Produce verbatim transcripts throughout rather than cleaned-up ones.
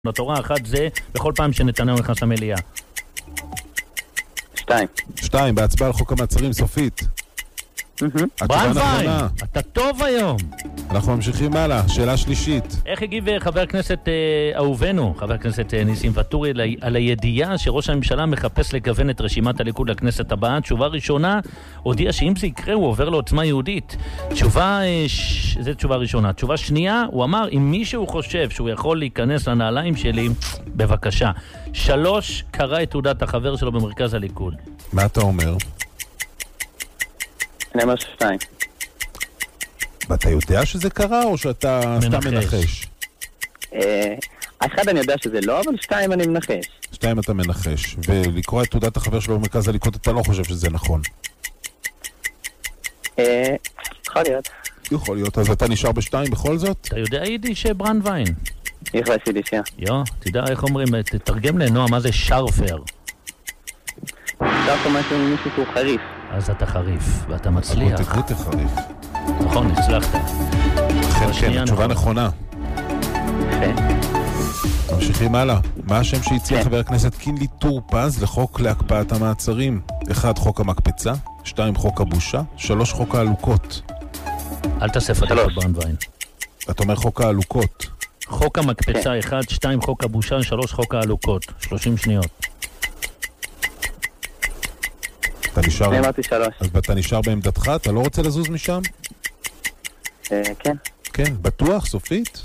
התורה אחת זה בכל פעם שנתניהו נכנס למליאה. שתיים. שתיים, בהצבעה על חוק המעצרים סופית. ברן ויין, אתה טוב היום. אנחנו ממשיכים הלאה, שאלה שלישית. איך הגיב חבר הכנסת אהובנו, חבר הכנסת ניסים ואטורי, על הידיעה שראש הממשלה מחפש לגוון את רשימת הליכוד לכנסת הבאה? תשובה ראשונה, הודיע שאם זה יקרה הוא עובר לעוצמה יהודית. תשובה, זו תשובה ראשונה. תשובה שנייה, הוא אמר, אם מישהו חושב שהוא יכול להיכנס לנעליים שלי, בבקשה. שלוש, קרא את תעודת החבר שלו במרכז הליכוד. מה אתה אומר? אני אומר שתיים. ואתה יודע שזה קרה או שאתה סתם מנחש? אחד אני יודע שזה לא, אבל שתיים אני מנחש. שתיים אתה מנחש. ולקרוא את תעודת החבר שלו במרכז הליכוד אתה לא חושב שזה נכון? יכול להיות. יכול להיות. אז אתה נשאר בשתיים בכל זאת? אתה יודע יידיש ברן ויין? איך להסידיש, יא. יו, תדע איך אומרים, תתרגם לנועה מה זה שרפר. שרפר משהו מישהו שהוא חריף. אז אתה חריף, ואתה מצליח. אתה תגריט חריף. נכון, הצלחת. כן, כן, התשובה נכונה. כן. ממשיכים הלאה. מה השם שהציע חבר הכנסת קינלי טור פז לחוק להקפאת המעצרים? אחד, חוק המקפצה. שתיים, חוק הבושה. שלוש, חוק העלוקות. אל תעשה פדיחות ברן ויין. אתה אומר חוק העלוקות. חוק המקפצה, אחד, שתיים, חוק הבושה, שלוש, חוק העלוקות. שלושים שניות. אתה נשאר... אני אמרתי שלוש. אז אתה נשאר בעמדתך? אתה לא רוצה לזוז משם? כן. כן, בטוח, סופית?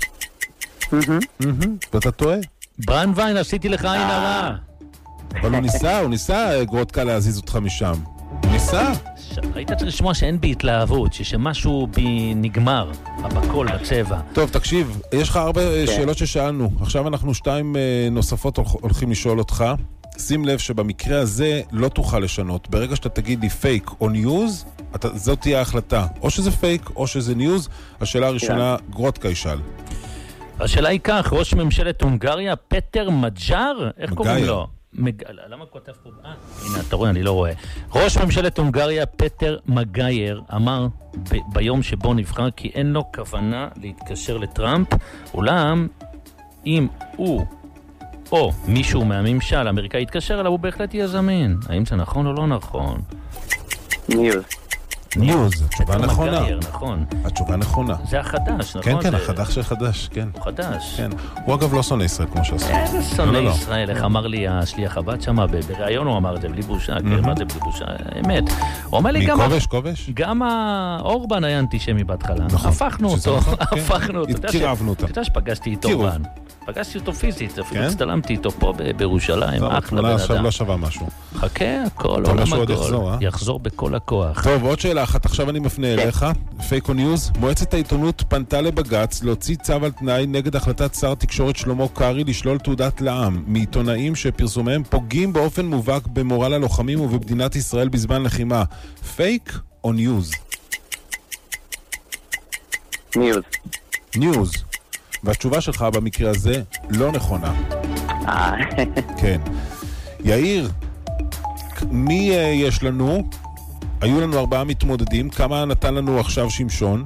ואתה טועה? ברן ויין, עשיתי לך עין הרע. אבל הוא ניסה, הוא ניסה גרודקה להזיז אותך משם. הוא ניסה? היית צריך לשמוע שאין בי התלהבות, שמשהו בי נגמר, בקול, בצבע. טוב, תקשיב, יש לך הרבה שאלות ששאלנו. עכשיו אנחנו שתיים נוספות הולכים לשאול אותך. שים לב שבמקרה הזה לא תוכל לשנות. ברגע שאתה תגיד לי פייק או ניוז, זאת תהיה ההחלטה. או שזה פייק או שזה ניוז. השאלה הראשונה, גרודקה ישאל. השאלה היא כך, ראש ממשלת הונגריה, פטר מג'אר? איך קוראים לו? למה כותב פה? אה, הנה, אתה רואה, אני לא רואה. ראש ממשלת הונגריה, פטר מגייר, אמר ביום שבו נבחר כי אין לו כוונה להתקשר לטראמפ, אולם אם הוא או מישהו מהממשל האמריקאי יתקשר אליו, הוא בהחלט יהיה זמין. האם זה נכון או לא נכון? ניוז. ניוז, התשובה נכונה. נכון. התשובה נכונה. זה החדש, נכון? כן, כן, החדש של חדש, כן. הוא חדש. כן. הוא אגב לא שונא ישראל כמו שעשה. איזה שונא ישראל, איך אמר לי השליח הבת שמה, בראיון הוא אמר את זה בלי בושה, מה זה בלי בושה, אמת. הוא אומר לי גם... מכובש, כובש? גם האורבן היה אנטישמי בהתחלה. הפכנו אותו, הפכנו אותו. קירבנו אותם. אתה יודע שפגשתי איתו אורבן. פגשתי אותו פיזית, אפילו הצטלמתי איתו פה בירושלים, אחלה בן אדם. לא שווה משהו. חכה, הכל עולם הגול. יחזור בכל הכוח. טוב, עוד שאלה אחת, עכשיו אני מפנה אליך, פייק או ניוז. מועצת העיתונות פנתה לבג"ץ להוציא צו על תנאי נגד החלטת שר התקשורת שלמה קרעי לשלול תעודת לע"מ מעיתונאים שפרסומיהם פוגעים באופן מובהק במורל הלוחמים ובמדינת ישראל בזמן לחימה. פייק או ניוז? ניוז. ניוז. והתשובה שלך במקרה הזה לא נכונה. כן. יאיר, מי יש לנו? היו לנו ארבעה מתמודדים. כמה נתן לנו עכשיו שמשון?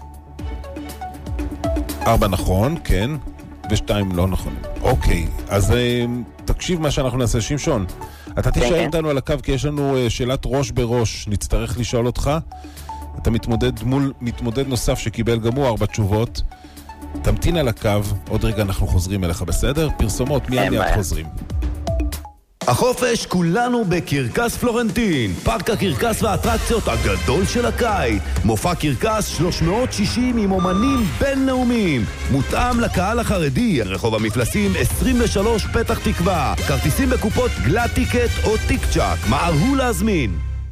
ארבע נכון, כן. ושתיים לא נכון. אוקיי, אז תקשיב מה שאנחנו נעשה. שמשון, אתה תישאר איתנו על הקו כי יש לנו שאלת ראש בראש. נצטרך לשאול אותך. אתה מתמודד מול מתמודד נוסף שקיבל גם הוא ארבע תשובות. תמתין על הקו, עוד רגע אנחנו חוזרים אליך, בסדר? פרסומות, מיד מיד חוזרים. החופש כולנו בקרקס פלורנטין, פארק הקרקס והאטרקציות הגדול של הקיץ. מופע קרקס שלוש מאות שישים עם אומנים בינלאומיים, מותאם לקהל החרדי. רחוב המפלסים עשרים ושלוש פתח תקווה. כרטיסים בקופות גלאט טיקט או טיק צ'ק, מהרו להזמין.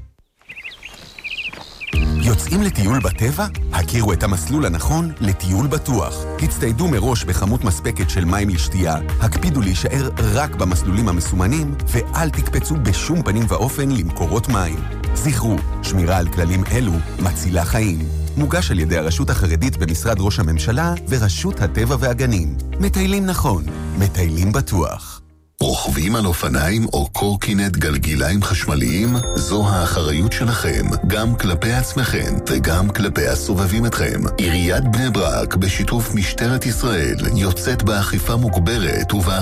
יוצאים לטיול בטבע? הכירו את המסלול הנכון לטיול בטוח. הצטיידו מראש בכמות מספקת של מים לשתייה, הקפידו להישאר רק במסלולים המסומנים, ואל תקפצו בשום פנים ואופן למקורות מים. זכרו, שמירה על כללים אלו מצילה חיים. מוגש על ידי הרשות החרדית במשרד ראש הממשלה ורשות הטבע והגנים. מטיילים נכון, מטיילים בטוח. רוכבים על אופניים או קורקינט גלגיליים חשמליים? זו האחריות שלכם, גם כלפי עצמכם וגם כלפי הסובבים אתכם. עיריית בני ברק בשיתוף משטרת ישראל יוצאת באכיפה מוגברת ובה